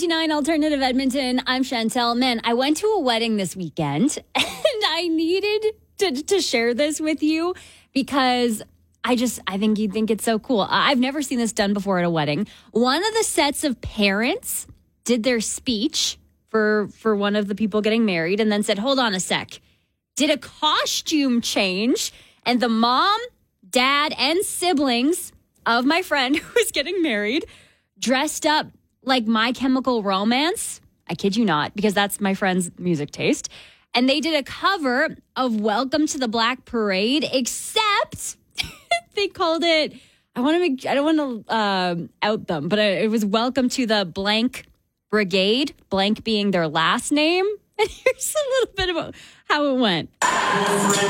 99 Alternative Edmonton. I'm Chantel. Man, I went to a wedding this weekend and I needed to share this with you because I think you'd think it's so cool. I've never seen this done before at a wedding. One of the sets of parents did their speech for one of the people getting married and then said, hold on a sec. Did a costume change, and the mom, dad, and siblings of my friend who was getting married dressed up like My Chemical Romance. I kid you not, because that's my friend's music taste. And they did a cover of Welcome to the Black Parade, except they called it, I don't want to out them, but it was Welcome to the Blank Brigade, blank being their last name. And here's a little bit about how it went.